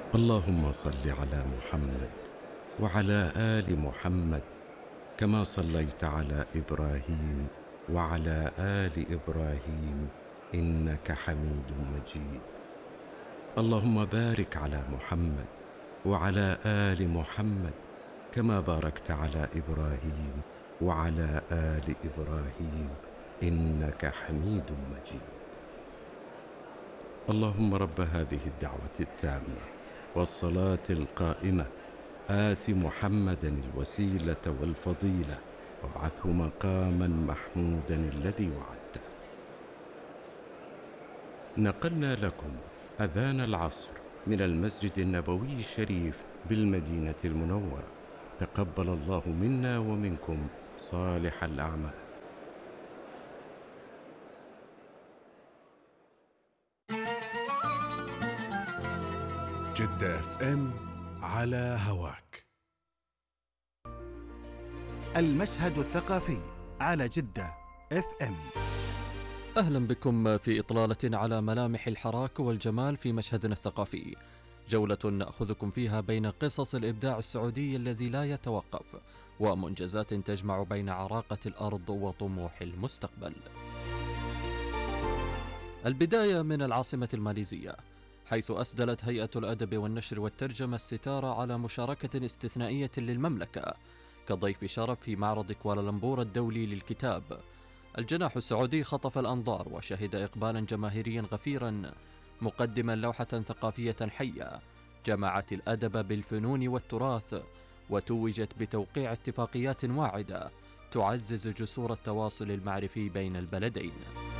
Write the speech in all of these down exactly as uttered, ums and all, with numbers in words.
اللهم صل على محمد وعلى آل محمد كما صليت على إبراهيم وعلى آل إبراهيم إنك حميد مجيد. اللهم بارك على محمد وعلى آل محمد كما باركت على إبراهيم وعلى آل إبراهيم إنك حميد مجيد. اللهم رب هذه الدعوة التامة والصلاة القائمة آت محمدا الوسيلة والفضيلة وابعثه مقاما محمودا الذي وعدته. نقلنا لكم أذان العصر من المسجد النبوي الشريف بالمدينة المنورة. تقبل الله منا ومنكم صالح الأعمال. جدة اف ام على هواك. المشهد الثقافي على جدة اف ام. أهلا بكم في إطلالة على ملامح الحراك والجمال في مشهدنا الثقافي، جولة نأخذكم فيها بين قصص الإبداع السعودي الذي لا يتوقف ومنجزات تجمع بين عراقة الأرض وطموح المستقبل. البداية من العاصمة الماليزية، حيث أسدلت هيئة الأدب والنشر والترجمة الستارة على مشاركة استثنائية للمملكة كضيف شرف في معرض كوالالمبور الدولي للكتاب. الجناح السعودي خطف الأنظار وشهد إقبالا جماهيريا غفيرا، مقدما لوحة ثقافية حية جمعت الأدب بالفنون والتراث، وتوجت بتوقيع اتفاقيات واعدة تعزز جسور التواصل المعرفي بين البلدين.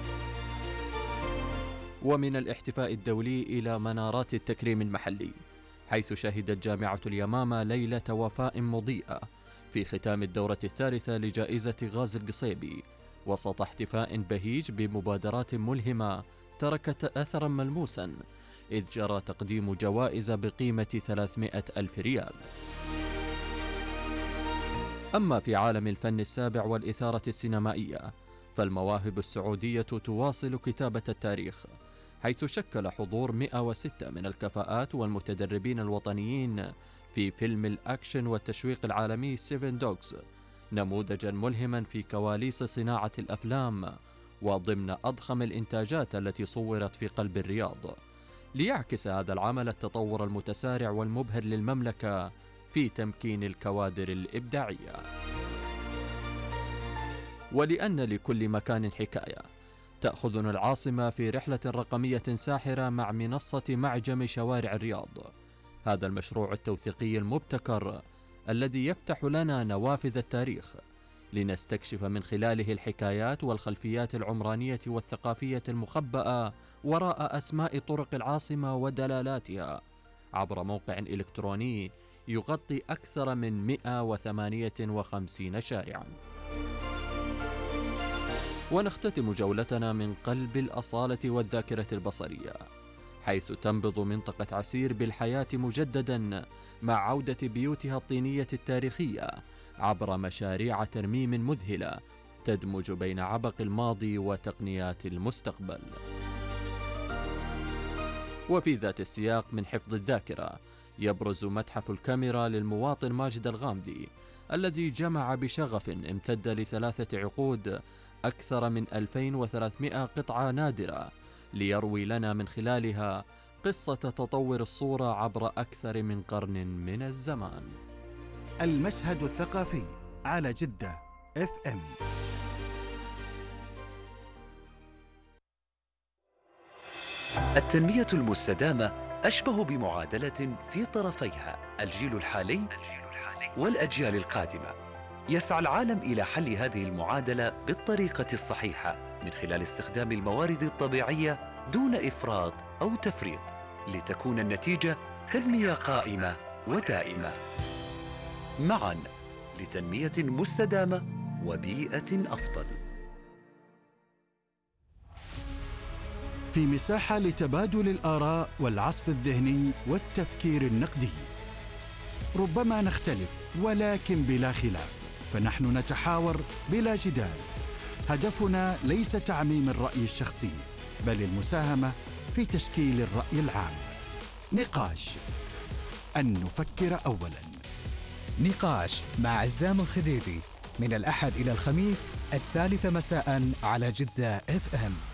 ومن الاحتفاء الدولي إلى منارات التكريم المحلي، حيث شهدت جامعة اليمامة ليلة وفاء مضيئة في ختام الدورة الثالثة لجائزة غازي القصيبي، وسط احتفاء بهيج بمبادرات ملهمة تركت أثرا ملموسا، إذ جرى تقديم جوائز بقيمة ثلاثمائة ألف ريال. أما في عالم الفن السابع والإثارة السينمائية، فالمواهب السعودية تواصل كتابة التاريخ، حيث شكل حضور مئة وستة من الكفاءات والمتدربين الوطنيين في فيلم الأكشن والتشويق العالمي سيفن دوغز نموذجا ملهما في كواليس صناعة الأفلام وضمن أضخم الإنتاجات التي صورت في قلب الرياض، ليعكس هذا العمل التطور المتسارع والمبهر للمملكة في تمكين الكوادر الإبداعية. ولأن لكل مكان حكاية، تأخذنا العاصمة في رحلة رقمية ساحرة مع منصة معجم شوارع الرياض، هذا المشروع التوثيقي المبتكر الذي يفتح لنا نوافذ التاريخ لنستكشف من خلاله الحكايات والخلفيات العمرانية والثقافية المخبأة وراء أسماء طرق العاصمة ودلالاتها، عبر موقع إلكتروني يغطي أكثر من مئة وثمانية وخمسين شارعاً. ونختتم جولتنا من قلب الأصالة والذاكرة البصرية، حيث تنبض منطقة عسير بالحياة مجددا مع عودة بيوتها الطينية التاريخية عبر مشاريع ترميم مذهلة تدمج بين عبق الماضي وتقنيات المستقبل. وفي ذات السياق من حفظ الذاكرة، يبرز متحف الكاميرا للمواطن ماجد الغامدي، الذي جمع بشغف امتد لثلاثة عقود أكثر من ألفين وثلاثمائة قطعة نادرة، ليروي لنا من خلالها قصة تطور الصورة عبر أكثر من قرن من الزمان. المشهد الثقافي على جدة اف ام. التنمية المستدامة أشبه بمعادلة في طرفيها الجيل الحالي والأجيال القادمة. يسعى العالم إلى حل هذه المعادلة بالطريقة الصحيحة من خلال استخدام الموارد الطبيعية دون إفراط أو تفريط، لتكون النتيجة تنمية قائمة ودائمة، معاً لتنمية مستدامة وبيئة أفضل. في مساحة لتبادل الآراء والعصف الذهني والتفكير النقدي. ربما نختلف ولكن بلا خلاف، فنحن نتحاور بلا جدال. هدفنا ليس تعميم الرأي الشخصي، بل المساهمة في تشكيل الرأي العام. نقاش أن نفكر أولاً. نقاش مع عزام الخديدي من الأحد إلى الخميس الثالثة مساء على جدة إف إم.